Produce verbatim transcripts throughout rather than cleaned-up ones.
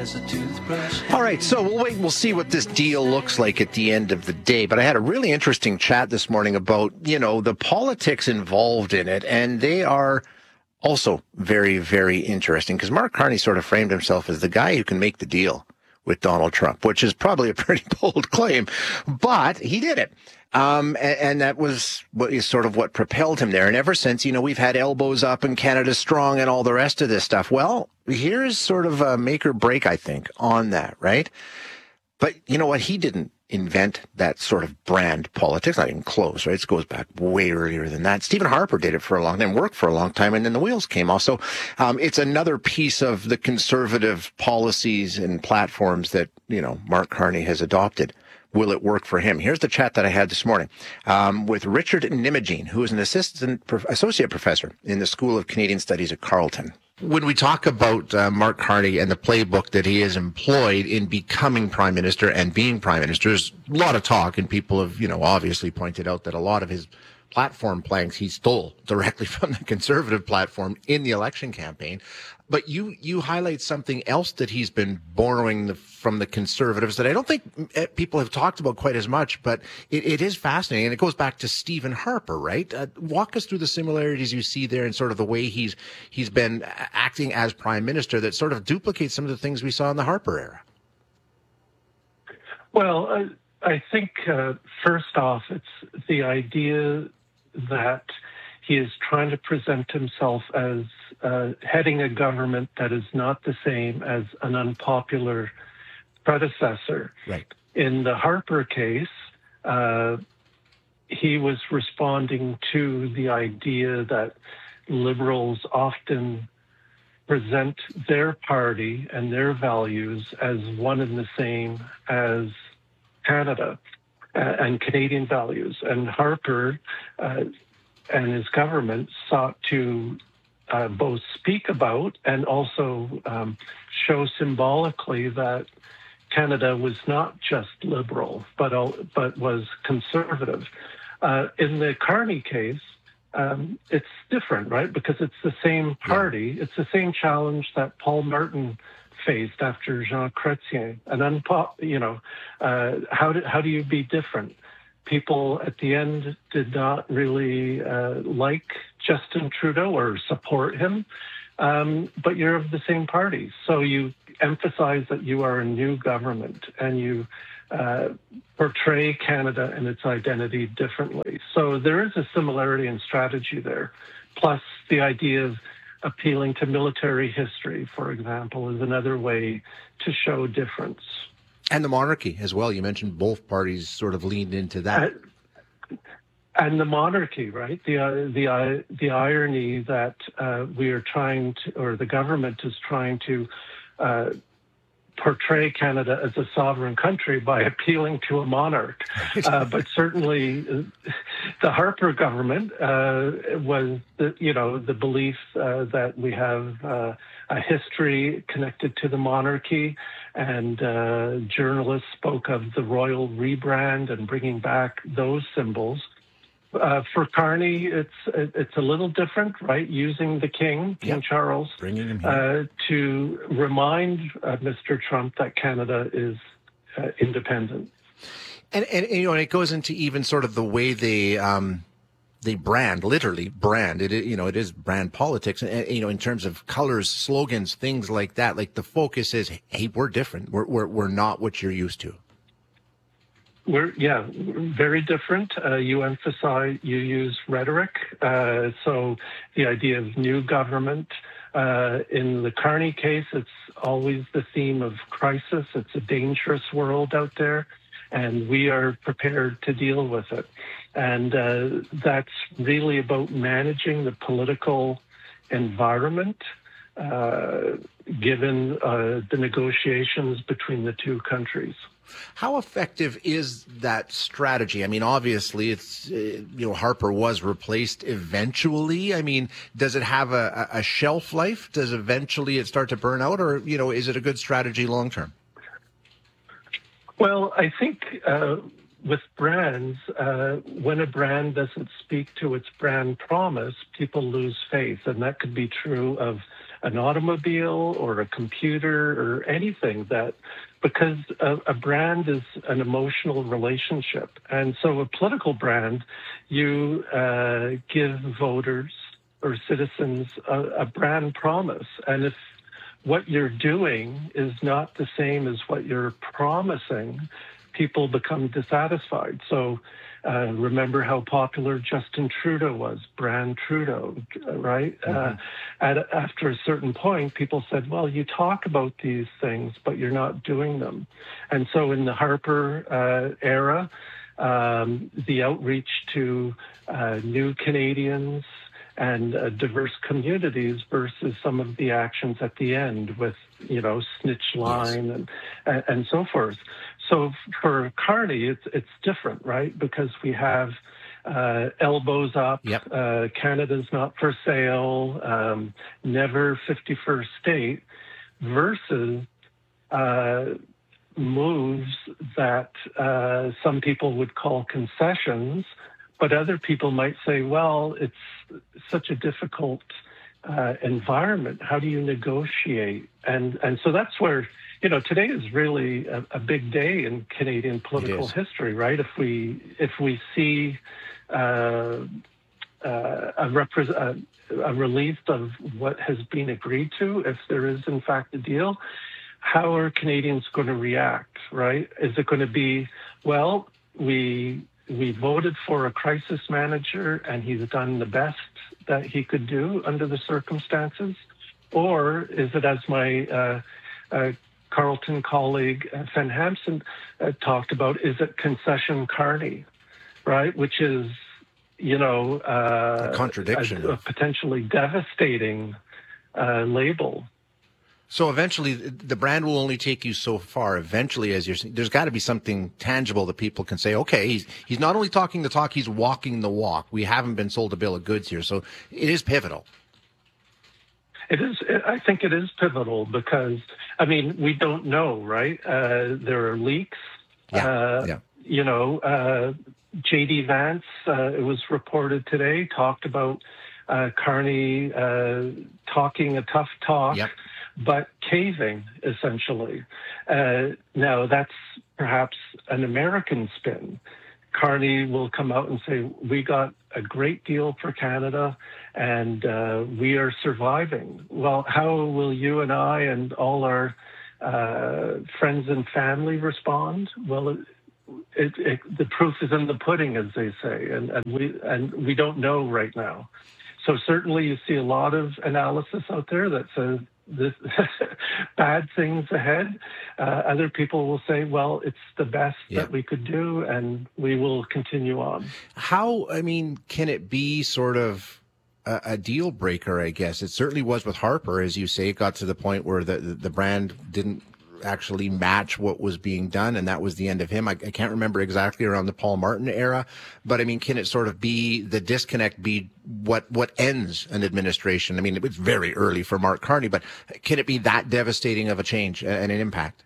as a toothbrush. All right, so we'll wait. We'll see what this deal looks like at the end of the day. But I had a really interesting chat this morning about, you know, the politics involved in it, and they are also very, very interesting because Mark Carney sort of framed himself as the guy who can make the deal with Donald Trump, which is probably a pretty bold claim, but he did it. Um, and, and that was what is sort of what propelled him there. And ever since, you know, we've had elbows up and Canada strong and all the rest of this stuff. Well, here's sort of a make or break, I think, on that, right? But you know what? He didn't invent that sort of brand politics, not even close, right? It goes back way earlier than that. Stephen Harper did it for a long time, worked for a long time, and then the wheels came off. So um, it's another piece of the conservative policies and platforms that, you know, Mark Carney has adopted. Will it work for him? Here's the chat that I had this morning um, with Richard Nimogene, who is an assistant prof- associate professor in the School of Canadian Studies at Carleton. When we talk about uh, Mark Carney and the playbook that he has employed in becoming prime minister and being prime minister, there's a lot of talk, and people have, you know, obviously pointed out that a lot of his platform planks he stole directly from the conservative platform in the election campaign. But you you highlight something else that he's been borrowing the, from the conservatives that I don't think people have talked about quite as much, but it, it is fascinating. And it goes back to Stephen Harper, right? Uh, walk us through the similarities you see there and sort of the way he's he's been acting as prime minister that sort of duplicates some of the things we saw in the Harper era. Well, uh, I think uh, first off, it's the idea that he is trying to present himself as uh, heading a government that is not the same as an unpopular predecessor. Right. In the Harper case, uh, he was responding to the idea that Liberals often present their party and their values as one and the same as Canada uh, and Canadian values. And Harper uh, and his government sought to uh, both speak about and also um, show symbolically that Canada was not just liberal, but uh, but was conservative. Uh, in the Carney case, um, it's different, right? Because it's the same party. Yeah. It's the same challenge that Paul Martin faced after Jean Chrétien. An unpo- you know, uh, how do how do you be different? People at the end did not really uh, like Justin Trudeau or support him, um, but you're of the same party. So you emphasize that you are a new government and you uh, portray Canada and its identity differently. So there is a similarity in strategy there. Plus the idea of appealing to military history, for example, is another way to show difference. And the monarchy as well. You mentioned both parties sort of leaned into that. Uh, and the monarchy, right? The uh, the uh, the irony that uh, we are trying to, or the government is trying to uh, portray Canada as a sovereign country by appealing to a monarch. Uh, but certainly, uh, the Harper government uh, was, the, you know, the belief uh, that we have uh, a history connected to the monarchy, and uh, journalists spoke of the royal rebrand and bringing back those symbols. Uh, for Carney, it's it's a little different, right? Using the King, King yep. Charles, bringing him uh, to remind uh, Mister Trump that Canada is uh, independent. And, and you know, and it goes into even sort of the way they um, they brand, literally brand. It you know, it is brand politics. And you know, in terms of colors, slogans, things like that. Like the focus is, hey, we're different. We're we're we're not what you're used to. We're, yeah, very different. Uh, you emphasize, you use rhetoric. Uh, so the idea of new government. Uh, in the Carney case, it's always the theme of crisis. It's a dangerous world out there, and we are prepared to deal with it. And uh, that's really about managing the political environment, uh, given uh, the negotiations between the two countries. How effective is that strategy? I mean, obviously, it's uh, you know, Harper was replaced eventually. I mean, does it have a, a shelf life? Does eventually it start to burn out, or you know, is it a good strategy long term? Well, I think uh, with brands, uh, when a brand doesn't speak to its brand promise, people lose faith, and that could be true of an automobile or a computer or anything that, because a, a brand is an emotional relationship. And so a political brand, you uh, give voters or citizens a, a brand promise. And if what you're doing is not the same as what you're promising, people become dissatisfied. So uh, remember how popular Justin Trudeau was, brand Trudeau, right? Mm-hmm. Uh, at, after a certain point, people said, well, you talk about these things, but you're not doing them. And so in the Harper uh, era, um, the outreach to uh, new Canadians and uh, diverse communities versus some of the actions at the end with, you know, snitch line yes. and, and and so forth. So for Carney, it's it's different, right? Because we have uh, elbows up, yep. uh, Canada's not for sale, um, never fifty-first state, versus uh, moves that uh, some people would call concessions, but other people might say, well, it's such a difficult uh, environment. How do you negotiate? And and so that's where, you know, today is really a, a big day in Canadian political history, right? If we if we see uh, uh, a, repre- a, a release of what has been agreed to, if there is in fact a deal, how are Canadians going to react, right? Is it going to be, well, we we voted for a crisis manager and he's done the best that he could do under the circumstances? Or is it, as my uh, uh, Carleton colleague, uh, Fen Hampson, uh, talked about, is it concession Carney, right? Which is, you know, uh, a contradiction, a, a potentially devastating uh, label. So eventually, the brand will only take you so far. Eventually, as you're saying, there's got to be something tangible that people can say, okay, he's he's not only talking the talk, he's walking the walk. We haven't been sold a bill of goods here. So it is pivotal. It is. I think it is pivotal because, I mean, we don't know, right? Uh, there are leaks. Yeah. Uh, yeah. You know, uh, J D Vance, uh, it was reported today, talked about uh, Carney uh, talking a tough talk. Yep. But caving, essentially. Uh, now, that's perhaps an American spin. Carney will come out and say, we got a great deal for Canada, and uh, we are surviving. Well, how will you and I and all our uh, friends and family respond? Well, it, it, it, the proof is in the pudding, as they say, and, and we and we don't know right now. So certainly you see a lot of analysis out there that says, this bad things ahead. Uh, other people will say, well, it's the best yeah. that we could do, and we will continue on. How, I mean, can it be sort of a, a deal breaker, I guess? It certainly was with Harper, as you say. It got to the point where the, the brand didn't actually match what was being done, and that was the end of him. I, I can't remember exactly around the Paul Martin era, but I mean, can it sort of be the disconnect be what what ends an administration? I mean, it was very early for Mark Carney, but can it be that devastating of a change and an impact?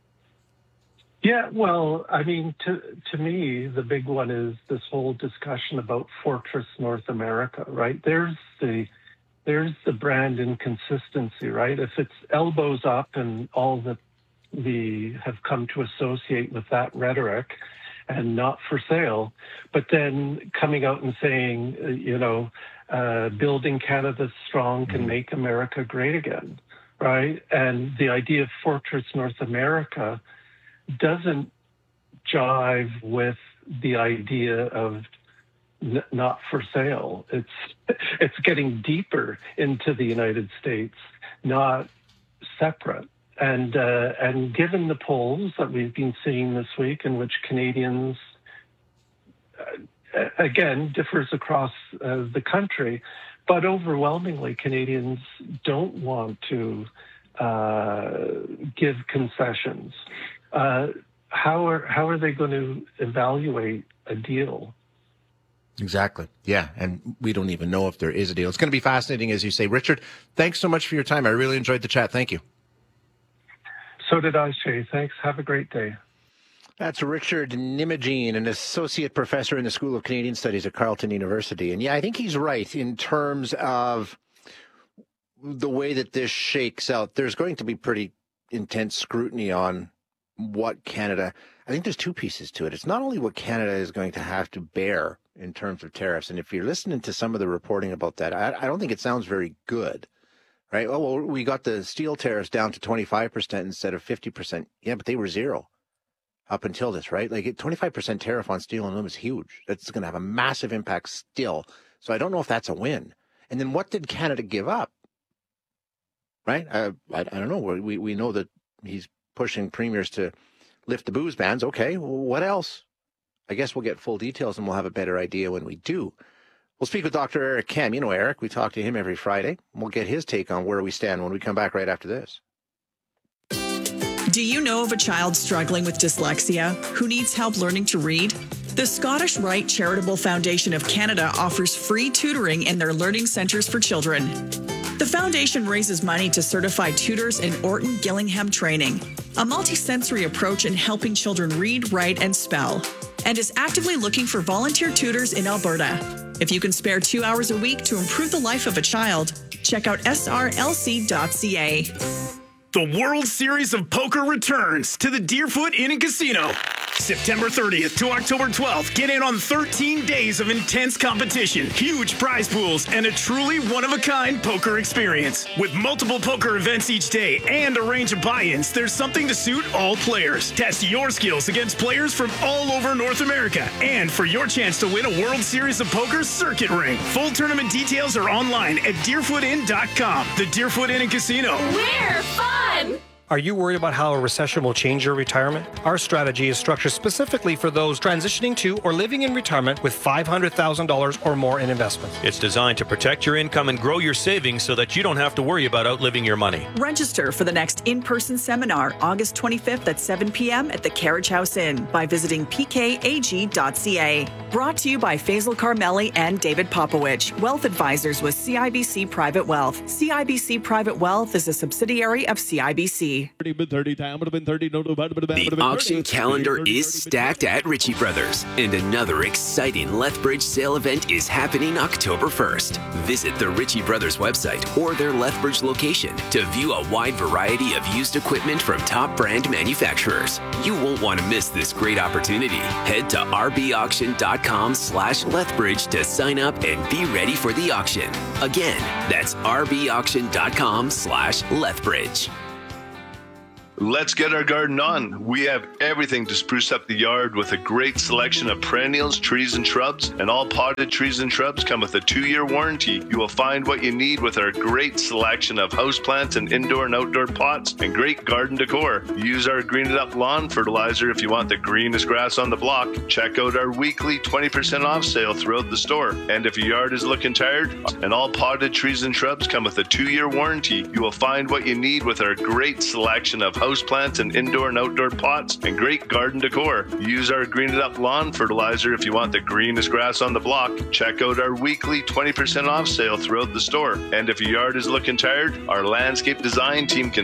Yeah, well, I mean, to to me, the big one is this whole discussion about Fortress North America, right? There's the there's the brand inconsistency, right? If it's elbows up and all the we have come to associate with that rhetoric and not for sale, but then coming out and saying, uh, you know, uh, building Canada strong can make America great again, right? And the idea of Fortress North America doesn't jive with the idea of n- not for sale. It's, it's getting deeper into the United States, not separate. And uh, and given the polls that we've been seeing this week, in which Canadians, uh, again, differs across uh, the country, but overwhelmingly Canadians don't want to uh, give concessions. Uh, how are how are they going to evaluate a deal? Exactly. Yeah. And we don't even know if there is a deal. It's going to be fascinating, as you say. Richard, thanks so much for your time. I really enjoyed the chat. Thank you. So did I, Shay. Thanks. Have a great day. That's Richard Nimogene, an associate professor in the School of Canadian Studies at Carleton University. And yeah, I think he's right in terms of the way that this shakes out, there's going to be pretty intense scrutiny on what Canada, I think there's two pieces to it. It's not only what Canada is going to have to bear in terms of tariffs. And if you're listening to some of the reporting about that, I, I don't think it sounds very good, right? Oh, well, we got the steel tariffs down to twenty-five percent instead of fifty percent. Yeah, but they were zero up until this, right? Like a twenty-five percent tariff on steel and aluminum is huge. That's going to have a massive impact still. So I don't know if that's a win. And then what did Canada give up? Right? Uh, I, I don't know. We, we know that he's pushing premiers to lift the booze bans. Okay, well, what else? I guess we'll get full details and we'll have a better idea when we do. We'll speak with Doctor Eric Kam. You know Eric. We talk to him every Friday. We'll get his take on where we stand when we come back right after this. Do you know of a child struggling with dyslexia who needs help learning to read? The Scottish Rite Charitable Foundation of Canada offers free tutoring in their learning centres for children. The foundation raises money to certify tutors in Orton Gillingham training, a multisensory approach in helping children read, write, and spell, and is actively looking for volunteer tutors in Alberta. If you can spare two hours a week to improve the life of a child, check out S R L C dot C A. The World Series of Poker returns to the Deerfoot Inn and Casino. September thirtieth to October twelfth. Get in on thirteen days of intense competition, huge prize pools, and a truly one-of-a-kind poker experience. With multiple poker events each day and a range of buy-ins, there's something to suit all players. Test your skills against players from all over North America. And for your chance to win a World Series of Poker circuit ring. Full tournament details are online at deerfoot inn dot com. The Deerfoot Inn and Casino. We're fun! Are you worried about how a recession will change your retirement? Our strategy is structured specifically for those transitioning to or living in retirement with five hundred thousand dollars or more in investments. It's designed to protect your income and grow your savings so that you don't have to worry about outliving your money. Register for the next in-person seminar August twenty-fifth at seven p.m. at the Carriage House Inn by visiting p k a g dot c a. Brought to you by Faisal Carmeli and David Popowich, Wealth Advisors with C I B C Private Wealth. C I B C Private Wealth is a subsidiary of C I B C. The auction calendar is stacked at Ritchie Brothers, and another exciting Lethbridge sale event is happening October first. Visit the Ritchie Brothers website or their Lethbridge location to view a wide variety of used equipment from top brand manufacturers. You won't want to miss this great opportunity. Head to r b auction dot com slash Lethbridge to sign up and be ready for the auction. Again, that's r b auction dot com slash Lethbridge. Let's get our garden on. We have everything to spruce up the yard with a great selection of perennials, trees, and shrubs. And all potted trees and shrubs come with a two-year warranty. You will find what you need with our great selection of houseplants and indoor and outdoor pots and great garden decor. Use our Green It Up lawn fertilizer if you want the greenest grass on the block. Check out our weekly twenty percent off sale throughout the store. And if your yard is looking tired, and all potted trees and shrubs come with a two-year warranty, you will find what you need with our great selection of houseplants and indoor and outdoor pots and great garden decor. Use our Green It Up lawn fertilizer if you want the greenest grass on the block. Check out our weekly twenty percent off sale throughout the store. And if your yard is looking tired, our landscape design team can